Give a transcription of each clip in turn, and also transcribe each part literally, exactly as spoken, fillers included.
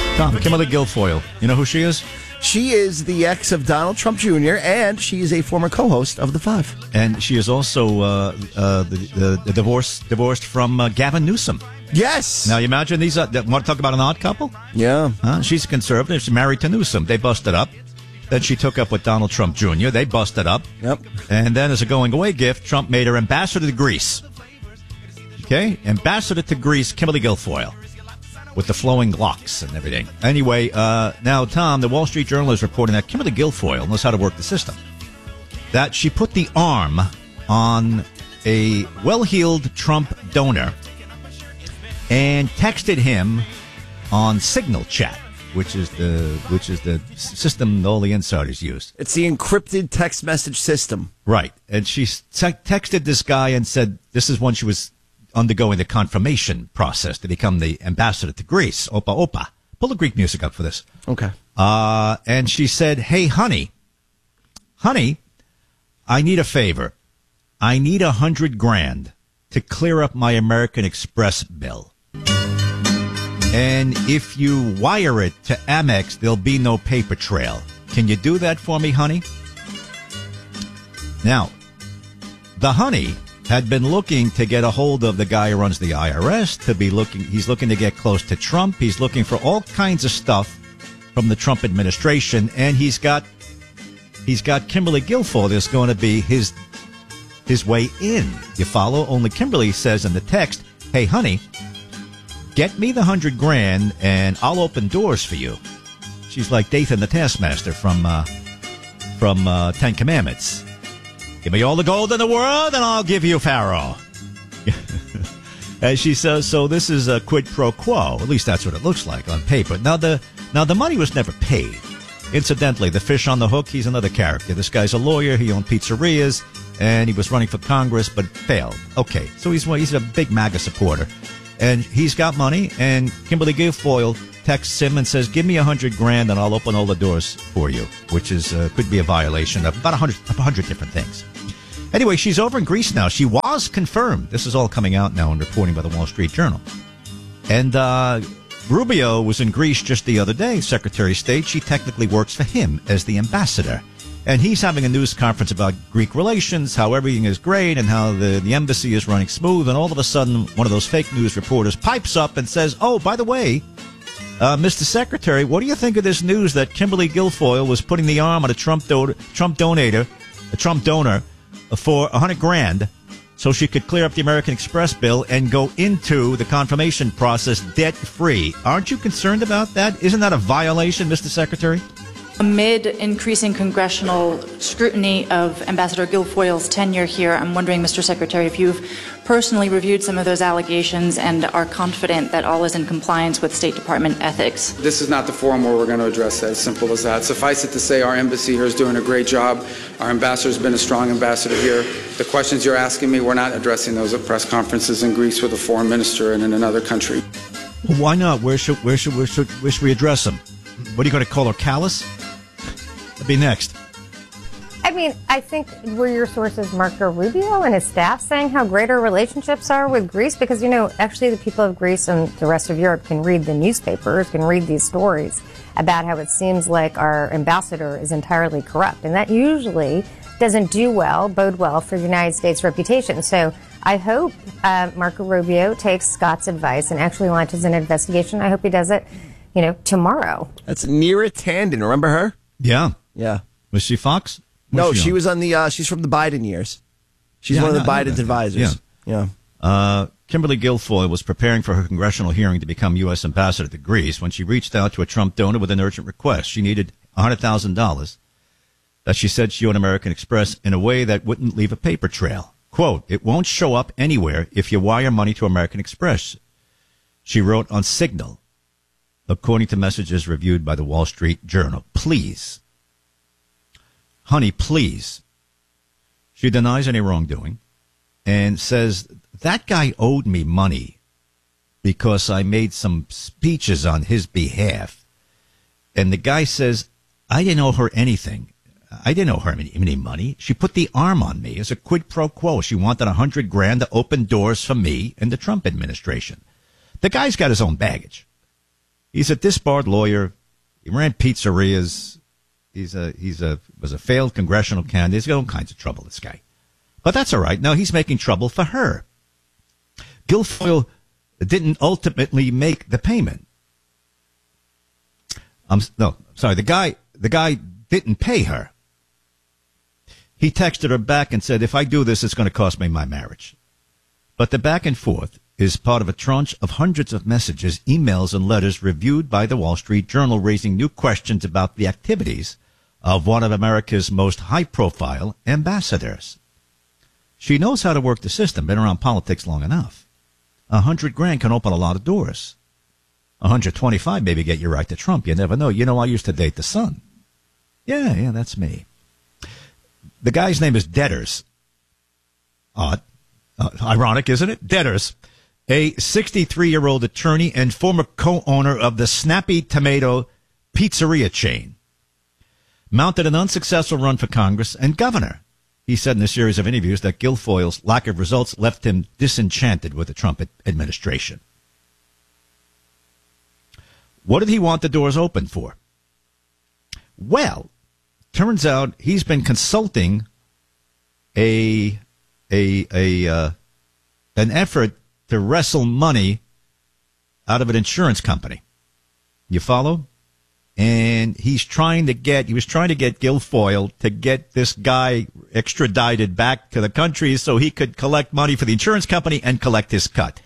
Tom, Kimberly Guilfoyle. You know who she is? She is the ex of Donald Trump Junior, and she is a former co-host of The Five. And she is also uh, uh, the, the, the divorce, divorced from uh, Gavin Newsom. Yes. Now, you imagine these, uh, want to talk about an odd couple? Yeah. Huh? She's a conservative. She's married to Newsom. They busted up. Then she took up with Donald Trump Junior They busted up. Yep. And then as a going-away gift, Trump made her ambassador to Greece. Okay? Ambassador to Greece, Kimberly Guilfoyle. With the flowing locks and everything. Anyway, uh, now, Tom, the Wall Street Journal is reporting that Kimberly Guilfoyle knows how to work the system. That she put the arm on a well-heeled Trump donor and texted him on Signal Chat, which is the which is the system all the insiders use. It's the encrypted text message system. Right. And she te- texted this guy and said this is when she was undergoing the confirmation process to become the ambassador to Greece. Opa, opa. Pull the Greek music up for this. Okay. Uh, and she said, hey, honey, honey, I need a favor. I need a hundred grand to clear up my American Express bill. And if you wire it to Amex, there'll be no paper trail. Can you do that for me, honey? Now, the honey had been looking to get a hold of the guy who runs the I R S, to be looking, he's looking to get close to Trump. He's looking for all kinds of stuff from the Trump administration, and he's got, he's got Kimberly Guilfoyle that's going to be his, his way in. You follow? Only Kimberly says in the text, hey, honey, get me the hundred grand and I'll open doors for you. She's like Dathan the Taskmaster from, uh, from, uh, Ten Commandments. Give me all the gold in the world, and I'll give you Pharaoh. As she says, so this is a quid pro quo. At least that's what it looks like on paper. Now the now the money was never paid. Incidentally, the fish on the hook, he's another character. This guy's a lawyer. He owned pizzerias, and he was running for Congress, but failed. Okay, so he's he's a big MAGA supporter, and he's got money. And Kimberly Guilfoyle texts him and says, give me a hundred grand and I'll open all the doors for you, which is uh, could be a violation of about a hundred, a hundred different things. Anyway, she's over in Greece now. She was confirmed. This is all coming out now and reporting by the Wall Street Journal. And uh, Rubio was in Greece just the other day, Secretary of State. She technically works for him as the ambassador. And he's having a news conference about Greek relations, how everything is great, and how the, the embassy is running smooth. And all of a sudden, one of those fake news reporters pipes up and says, oh, by the way, Uh, Mister Secretary, what do you think of this news that Kimberly Guilfoyle was putting the arm on a Trump do- Trump donator, a Trump donor, for a hundred grand, so she could clear up the American Express bill and go into the confirmation process debt free? Aren't you concerned about that? Isn't that a violation, Mister Secretary? Amid increasing congressional scrutiny of Ambassador Guilfoyle's tenure here, I'm wondering, Mister Secretary, if you've personally reviewed some of those allegations and are confident that all is in compliance with State Department ethics. This is not the forum where we're going to address that. As simple as that. Suffice it to say, our embassy here is doing a great job. Our ambassador's been a strong ambassador here. The questions you're asking me, we're not addressing those at press conferences in Greece with a foreign minister and in another country. Well, why not? Where should, where should, where should, where should we address them? What are you going to call her, callous? That'd be next. I mean, I think were your sources Marco Rubio and his staff saying how great our relationships are with Greece? Because, you know, actually the people of Greece and the rest of Europe can read the newspapers, can read these stories about how it seems like our ambassador is entirely corrupt. And that usually doesn't do well, bode well for the United States' reputation. So I hope uh, Marco Rubio takes Scott's advice and actually launches an investigation. I hope he does it, you know, tomorrow. That's Neera Tanden. Remember her? Yeah. Yeah. Was she Fox? No, she, she was on the, uh, she's from the Biden years. She's Yeah, one of I the know- I know Biden's that. advisors. Yeah. Uh, Kimberly Guilfoyle was preparing for her congressional hearing to become U S ambassador to Greece when she reached out to a Trump donor with an urgent request. She needed one hundred thousand dollars that she said she owed American Express in a way that wouldn't leave a paper trail. Quote, it won't show up anywhere if you wire money to American Express, she wrote on Signal, according to messages reviewed by the Wall Street Journal. Please. Honey, please. She denies any wrongdoing and says, that guy owed me money because I made some speeches on his behalf. And the guy says, I didn't owe her anything. I didn't owe her any, any money. She put the arm on me as a quid pro quo. She wanted a hundred grand to open doors for me in the Trump administration. The guy's got his own baggage. He's a disbarred lawyer. He ran pizzerias. He's a he's a was a failed congressional candidate. He's got all kinds of trouble, this guy. But that's all right. No, he's making trouble for her. Guilfoyle didn't ultimately make the payment. Um, no, sorry. The guy the guy didn't pay her. He texted her back and said, "If I do this, it's going to cost me my marriage." But the back and forth is part of a tranche of hundreds of messages, emails, and letters reviewed by the Wall Street Journal, raising new questions about the activities of one of America's most high-profile ambassadors. She knows how to work the system, been around politics long enough. A hundred grand can open a lot of doors. A hundred twenty-five maybe get you right to Trump. You never know. You know, I used to date the son. Yeah, yeah, that's me. The guy's name is Dedders. Odd. Uh, ironic, isn't it? Dedders. A sixty-three-year-old attorney and former co-owner of the Snappy Tomato pizzeria chain, mounted an unsuccessful run for Congress and governor. He said in a series of interviews that Guilfoyle's lack of results left him disenchanted with the Trump administration. What did he want the doors open for? Well, turns out he's been consulting a a a uh, an effort to wrestle money out of an insurance company. You follow? And he's trying to get, he was trying to get Guilfoyle to get this guy extradited back to the country so he could collect money for the insurance company and collect his cut.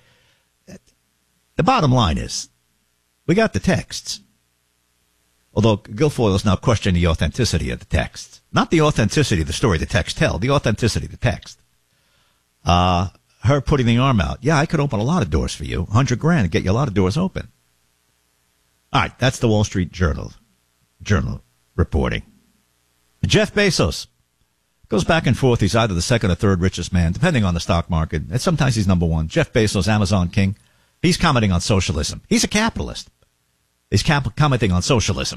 The bottom line is, we got the texts. Although Guilfoyle is now questioning the authenticity of the text. Not the authenticity of the story the text tell, the authenticity of the text. Uh, her putting the arm out. Yeah, I could open a lot of doors for you. one hundred grand and get you a lot of doors open. All right, that's the Wall Street Journal Journal reporting. Jeff Bezos goes back and forth. He's either the second or third richest man, depending on the stock market. And sometimes he's number one. Jeff Bezos, Amazon king. He's commenting on socialism. He's a capitalist. He's cap- commenting on socialism.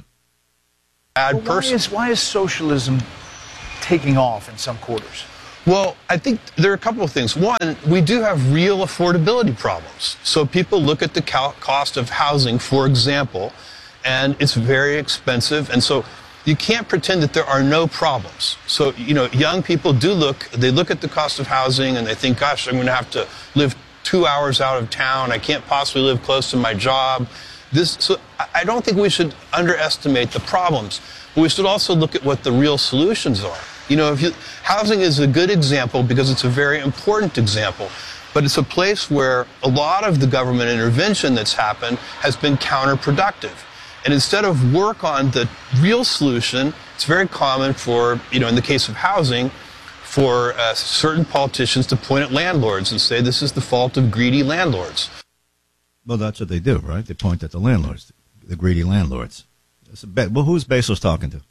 Bad person. Why is, why is socialism taking off in some quarters? Well, I think there are a couple of things. One, we do have real affordability problems. So people look at the cost of housing, for example, and it's very expensive. And so you can't pretend that there are no problems. So, you know, young people do look, they look at the cost of housing and they think, gosh, I'm going to have to live two hours out of town. I can't possibly live close to my job. This, so I don't think we should underestimate the problems, but we should also look at what the real solutions are. You know, if you, housing is a good example because it's a very important example, but it's a place where a lot of the government intervention that's happened has been counterproductive. And instead of work on the real solution, it's very common for, you know, in the case of housing, for uh, certain politicians to point at landlords and say this is the fault of greedy landlords. Well, that's what they do, right? They point at the landlords, the greedy landlords. Well, who's Bezos talking to?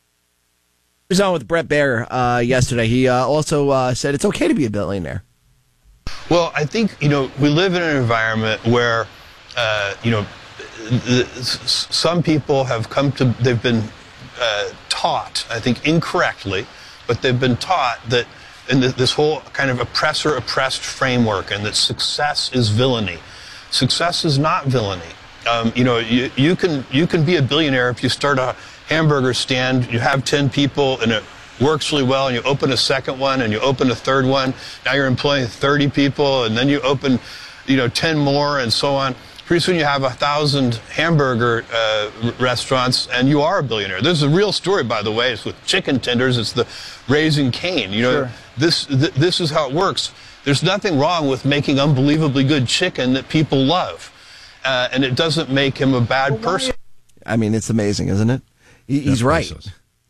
He was on with Brett Baer uh, yesterday. He uh, also uh, said it's okay to be a billionaire. Well, I think, you know, we live in an environment where, uh, you know, the, some people have come to, they've been uh, taught, I think incorrectly, but they've been taught that in this whole kind of oppressor-oppressed framework and that success is villainy. Success is not villainy. Um, you know, you, you can you can be a billionaire if you start a hamburger stand, you have ten people, and it works really well, and you open a second one, and you open a third one. Now you're employing thirty people, and then you open, you know, ten more, and so on. Pretty soon you have a thousand hamburger uh, restaurants, and you are a billionaire. There's a real story, by the way. It's with chicken tenders. It's the Raising Cane. You know, sure. this th- this is how it works. There's nothing wrong with making unbelievably good chicken that people love, uh, and it doesn't make him a bad well, person. I mean, it's amazing, isn't it? He, he's right. Pesos.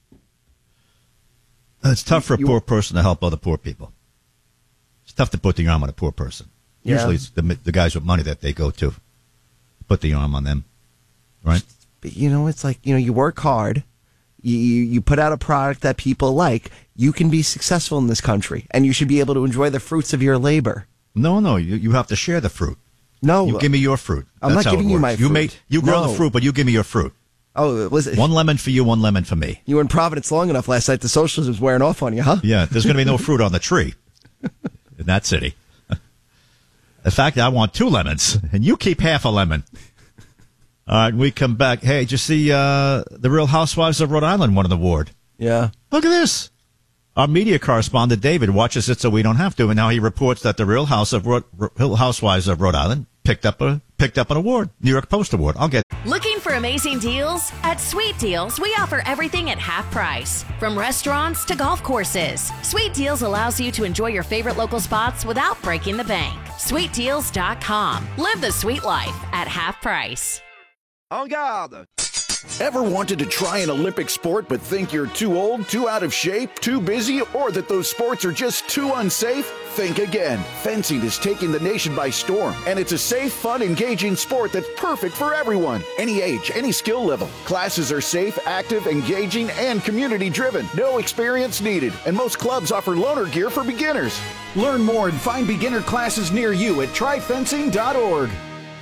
It's tough for a poor person to help other poor people. It's tough to put the arm on a poor person. Yeah. Usually it's the, the guys with money that they go to. Put the arm on them, right? But, you know, it's like, you know, you work hard. You, you put out a product that people like. You can be successful in this country, and you should be able to enjoy the fruits of your labor. No, no, you, you have to share the fruit. No. You give me your fruit. I'm That's not giving you my fruit. You, made, you grow no. the fruit, but you give me your fruit. Oh, was it? One lemon for you, one lemon for me. You were in Providence long enough last night. The socialism's wearing off on you, huh? Yeah, there's going to be no fruit on the tree in that city. In fact, I want two lemons, and you keep half a lemon. All right, we come back. Hey, did you see uh, the Real Housewives of Rhode Island won an award? Yeah. Look at this. Our media correspondent, David, watches it so we don't have to, and now he reports that the Real House of Ro- Real Housewives of Rhode Island picked up a picked up an award, New York Post award. I'll get it. Looking for amazing deals? At Sweet Deals, we offer everything at half price. From restaurants to golf courses, Sweet Deals allows you to enjoy your favorite local spots without breaking the bank. sweet deals dot com. Live the sweet life at half price. En garde! Ever wanted to try an Olympic sport but think you're too old, too out of shape, too busy, or that those sports are just too unsafe? Think again. Fencing is taking the nation by storm, and it's a safe, fun, engaging sport that's perfect for everyone. Any age, any skill level. Classes are safe, active, engaging, and community-driven. No experience needed, and most clubs offer loaner gear for beginners. Learn more and find beginner classes near you at try fencing dot org.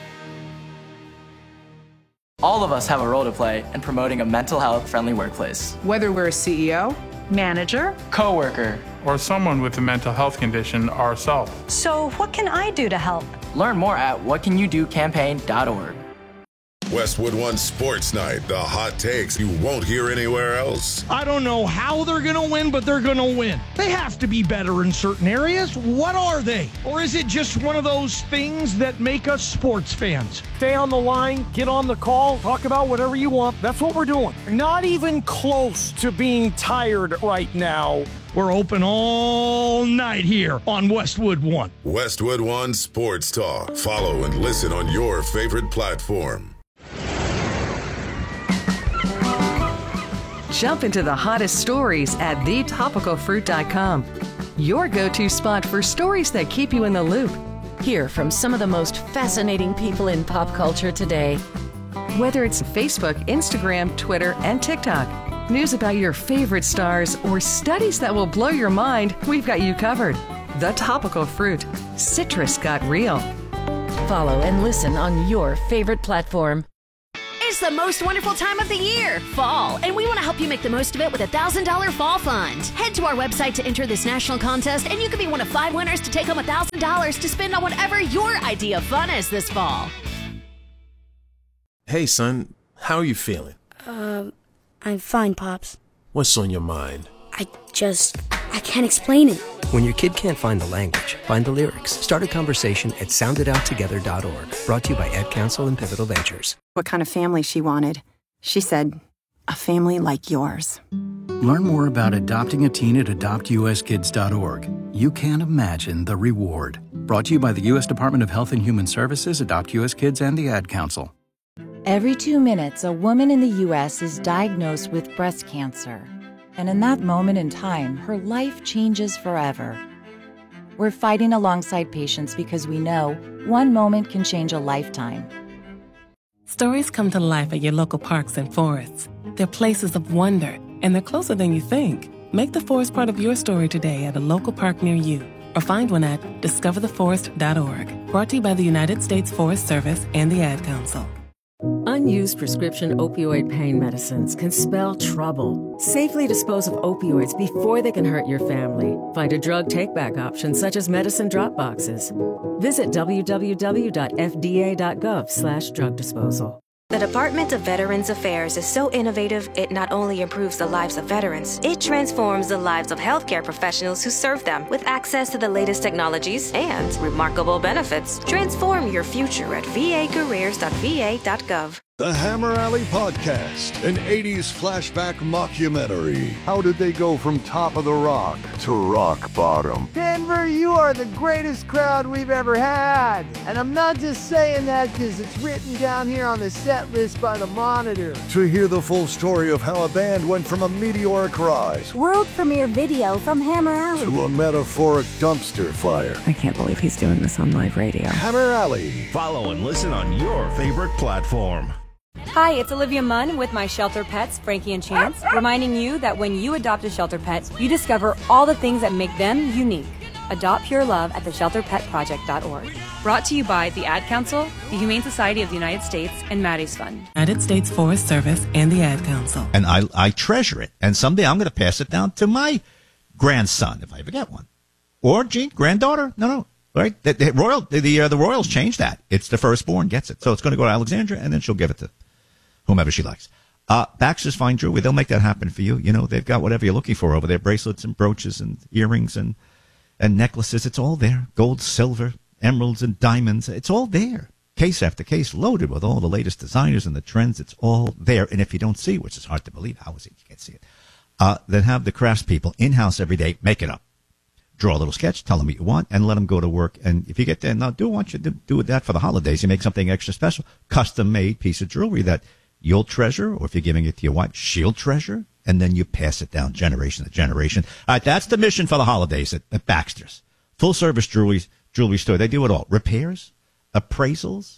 All of us have a role to play in promoting a mental health friendly workplace. Whether we're a C E O, manager, coworker, or someone with a mental health condition ourselves. So what can I do to help? Learn more at what can you do campaign dot org. Westwood One Sports Night, the hot takes you won't hear anywhere else. I don't know how they're going to win, but they're going to win. They have to be better in certain areas. What are they? Or is it just one of those things that make us sports fans? Stay on the line, get on the call, talk about whatever you want. That's what we're doing. Not even close to being tired right now. We're open all night here on Westwood One. Westwood One Sports Talk. Follow and listen on your favorite platform. Jump into the hottest stories at the topical fruit dot com. Your go-to spot for stories that keep you in the loop. Hear from some of the most fascinating people in pop culture today. Whether it's Facebook, Instagram, Twitter, and TikTok, news about your favorite stars, or studies that will blow your mind, we've got you covered. The Topical Fruit. Citrus got real. Follow and listen on your favorite platform. It's the most wonderful time of the year, fall, and we want to help you make the most of it with a one thousand dollars Fall Fund. Head to our website to enter this national contest, and you could be one of five winners to take home one thousand dollars to spend on whatever your idea of fun is this fall. Hey, son, how are you feeling? Uh, I'm fine, Pops. What's on your mind? I just, I can't explain it. When your kid can't find the language, find the lyrics. Start a conversation at sound it out together dot org. Brought to you by Ed Council and Pivotal Ventures. What kind of family she wanted. She said, a family like yours. Learn more about adopting a teen at adopt u s kids dot org. You can't imagine the reward. Brought to you by the U S Department of Health and Human Services, Adopt U S Kids, and the Ad Council. Every two minutes, a woman in the U S is diagnosed with breast cancer. And in that moment in time, her life changes forever. We're fighting alongside patients because we know one moment can change a lifetime. Stories come to life at your local parks and forests. They're places of wonder, and they're closer than you think. Make the forest part of your story today at a local park near you, or find one at discover the forest dot org. Brought to you by the United States Forest Service and the Ad Council. Unused prescription opioid pain medicines can spell trouble. Safely dispose of opioids before they can hurt your family. Find a drug take-back option such as medicine drop boxes. Visit w w w dot f d a dot gov slash drug disposal. The Department of Veterans Affairs is so innovative, it not only improves the lives of veterans, it transforms the lives of healthcare professionals who serve them with access to the latest technologies and remarkable benefits. Transform your future at v a careers dot v a dot gov. The Hammer Alley Podcast, an eighties flashback mockumentary. How did they go from top of the rock to rock bottom? Denver, you are the greatest crowd we've ever had. And I'm not just saying that because it's written down here on the set list by the Monitor. To hear the full story of how a band went from a meteoric rise, world premiere video from Hammer Alley, to a metaphoric dumpster fire. I can't believe he's doing this on live radio. Hammer Alley. Follow and listen on your favorite platform. Hi, it's Olivia Munn with my shelter pets, Frankie and Chance, reminding you that when you adopt a shelter pet, you discover all the things that make them unique. Adopt pure love at the shelter pet project dot org. Brought to you by the Ad Council, the Humane Society of the United States, and Maddie's Fund. United States Forest Service and the Ad Council. And I, I treasure it. And someday I'm going to pass it down to my grandson, if I ever get one. Or, Gene, granddaughter? No, no. Right? The, the Royal, the the, uh, the Royals changed that. It's the firstborn gets it. So it's going to go to Alexandra, and then she'll give it to whomever she likes. Uh, Baxter's Fine Jewelry, they'll make that happen for you. You know, they've got whatever you're looking for over there, bracelets and brooches and earrings and, and necklaces. It's all there. Gold, silver, emeralds, and diamonds. It's all there. Case after case, loaded with all the latest designers and the trends. It's all there. And if you don't see, which is hard to believe, how is it you can't see it? Uh, then have the craftspeople in-house every day make it up. Draw a little sketch, tell them what you want, and let them go to work. And if you get there, now do want you to do that for the holidays. You make something extra special, custom-made piece of jewelry that you'll treasure, or if you're giving it to your wife, she'll treasure, and then you pass it down generation to generation. All right, that's the mission for the holidays at, at Baxter's. Full-service jewelry, jewelry store. They do it all. Repairs, appraisals,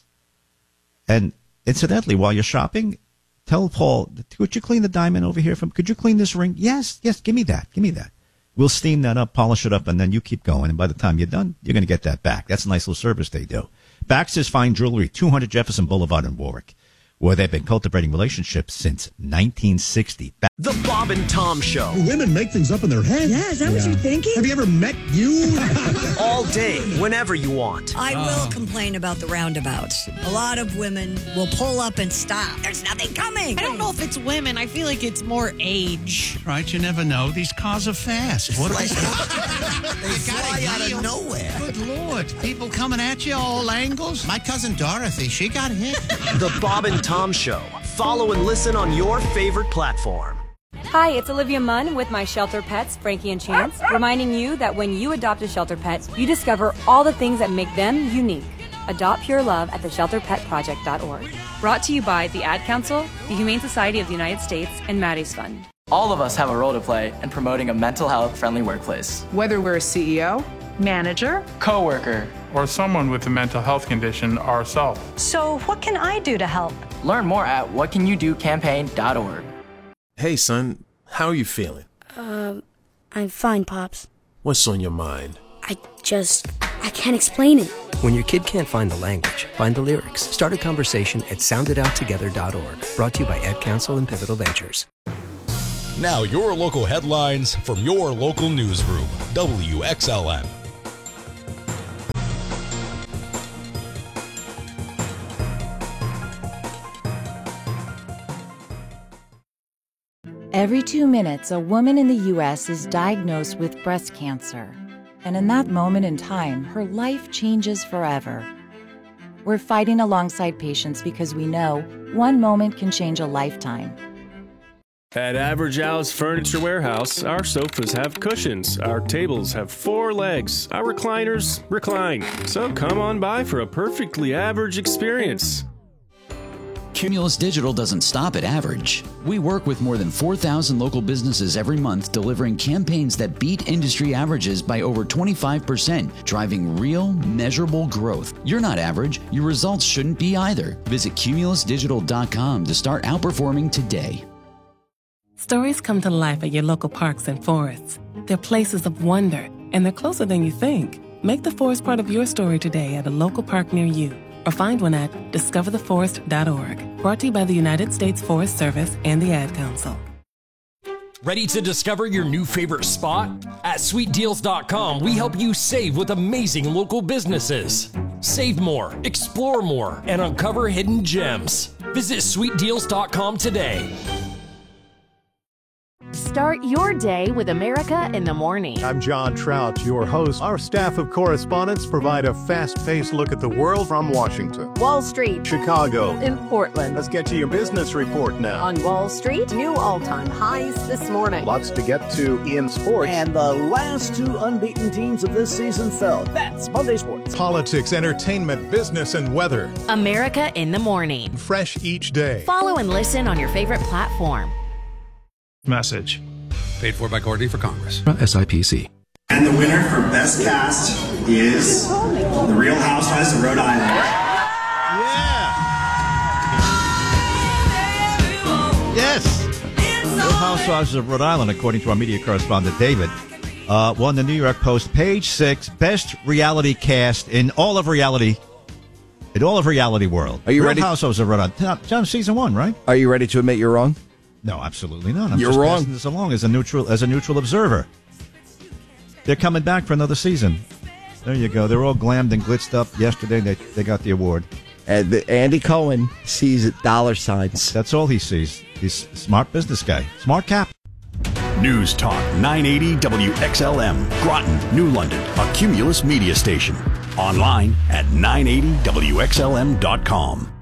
and incidentally, while you're shopping, tell Paul, could you clean the diamond over here? From? Could you clean this ring? Yes, yes, give me that. Give me that. We'll steam that up, polish it up, and then you keep going. And by the time you're done, you're going to get that back. That's a nice little service they do. Baxter's Fine Jewelry, two hundred Jefferson Boulevard in Warwick, where they've been cultivating relationships since nineteen sixty. The Bob and Tom Show. Women make things up in their head. Yeah, is that yeah. what you're thinking? Have you ever met you? All day, whenever you want. I will uh. complain about the roundabouts. A lot of women will pull up and stop. There's nothing coming. I don't know if it's women. I feel like it's more age. Right, you never know. These cars are fast. What like, they fly out of nowhere. Good Lord. People coming at you all angles. My cousin Dorothy, she got hit. The Bob and Tom Show. Follow and listen on your favorite platform. Hi, it's Olivia Munn with my shelter pets, Frankie and Chance, reminding you that when you adopt a shelter pet, you discover all the things that make them unique. Adopt Pure Love at the shelter pet project dot org. Brought to you by the Ad Council, the Humane Society of the United States, and Maddie's Fund. All of us have a role to play in promoting a mental health friendly workplace. Whether we're a C E O, manager, coworker, or someone with a mental health condition ourselves. So what can I do to help? Learn more at what can you do campaign dot org. Hey, son, how are you feeling? Um, I'm fine, Pops. What's on your mind? I just, I can't explain it. When your kid can't find the language, find the lyrics. Start a conversation at sound it out together dot org. Brought to you by Ad Council and Pivotal Ventures. Now your local headlines from your local newsroom. W X L N. Every two minutes, a woman in the U S is diagnosed with breast cancer. And in that moment in time, her life changes forever. We're fighting alongside patients because we know one moment can change a lifetime. At Average Al's Furniture Warehouse, our sofas have cushions, our tables have four legs, our recliners recline. So come on by for a perfectly average experience. Cumulus Digital doesn't stop at average. We work with more than four thousand local businesses every month, delivering campaigns that beat industry averages by over twenty-five percent, driving real, measurable growth. You're not average. Your results shouldn't be either. Visit cumulus digital dot com to start outperforming today. Stories come to life at your local parks and forests. They're places of wonder, and they're closer than you think. Make the forest part of your story today at a local park near you, or find one at discover the forest dot org. Brought to you by the United States Forest Service and the Ad Council. Ready to discover your new favorite spot? At sweet deals dot com, we help you save with amazing local businesses. Save more, explore more, and uncover hidden gems. Visit sweet deals dot com today. Start your day with America in the Morning. I'm John Trout, your host. Our staff of correspondents provide a fast-paced look at the world from Washington, Wall Street, Chicago, in Portland. Let's get to your business report now. On Wall Street, new all-time highs this morning. Lots to get to in sports. And the last two unbeaten teams of this season fell. That's Monday Sports. Politics, entertainment, business, and weather. America in the Morning. Fresh each day. Follow and listen on your favorite platform. Message. Paid for by Courtney for Congress. S I P C. And the winner for Best Cast is The Real Housewives of Rhode Island. Yeah. Yes. Real Housewives of Rhode Island, according to our media correspondent David, uh, won the New York Post page six best reality cast in all of reality. In all of reality world. Are you Real ready? Housewives of Rhode Island. John, season one, right? Are you ready to admit you're wrong? No, absolutely not. I'm You're just wrong. passing this along as a neutral as a neutral observer. They're coming back for another season. There you go. They're all glammed and glitzed up. Yesterday, they, they got the award. And the, Andy Cohen sees dollar signs. That's all he sees. He's a smart business guy. Smart cap. News Talk nine eighty W X L M, Groton, New London, a Cumulus media station. Online at nine eighty W X L M dot com.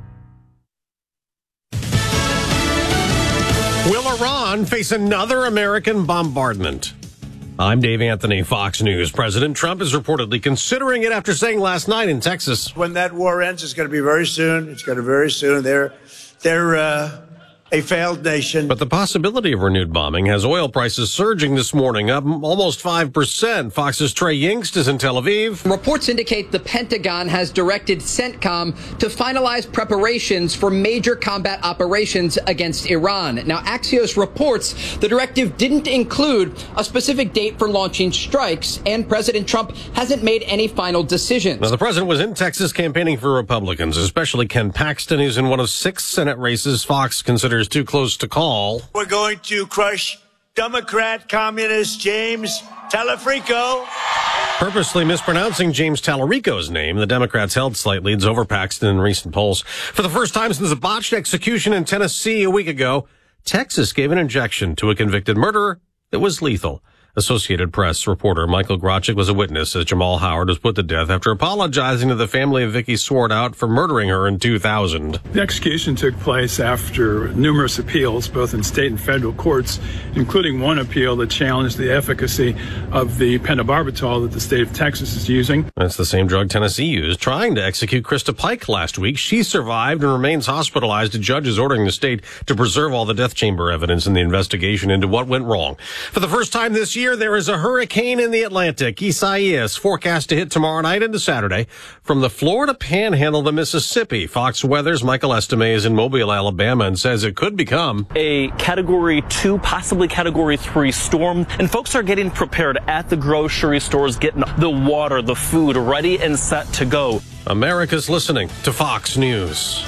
Will Iran face another American bombardment? I'm Dave Anthony, Fox News. President Trump is reportedly considering it after saying last night in Texas. When that war ends, it's going to be very soon. It's going to be very soon. They're, they're uh, a failed nation. But the possibility of renewed bombing has oil prices surging this morning, up almost five percent. Fox's Trey Yingst is in Tel Aviv. Reports indicate the Pentagon has directed CENTCOM to finalize preparations for major combat operations against Iran. Now, Axios reports the directive didn't include a specific date for launching strikes, and President Trump hasn't made any final decisions. Now, the president was in Texas campaigning for Republicans, especially Ken Paxton, who's in one of six Senate races Fox considers too close to call. We're going to crush Democrat communist James Talafrico. Purposely mispronouncing James Tallarico's name, the Democrats held slight leads over Paxton in recent polls. For the first time since a botched execution in Tennessee a week ago, Texas gave an injection to a convicted murderer that was lethal. Associated Press reporter Michael Grotchik was a witness as Jamal Howard was put to death after apologizing to the family of Vicky Swartout for murdering her in two thousand. The execution took place after numerous appeals, both in state and federal courts, including one appeal that challenged the efficacy of the pentobarbital that the state of Texas is using. That's the same drug Tennessee used trying to execute Krista Pike last week. She survived and remains hospitalized. A judge is ordering the state to preserve all the death chamber evidence in the investigation into what went wrong. For the first time this year, there is a hurricane in the Atlantic. Isaias forecast to hit tomorrow night into Saturday from the Florida Panhandle to Mississippi. Fox Weather's Michael Estime is in Mobile, Alabama, and says it could become a Category two, possibly Category three storm. And folks are getting prepared at the grocery stores, getting the water, the food ready and set to go. America's listening to Fox News.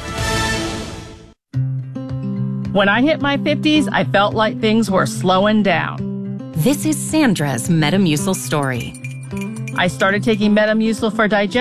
When I hit my fifties, I felt like things were slowing down. This is Sandra's Metamucil story. I started taking Metamucil for digestion.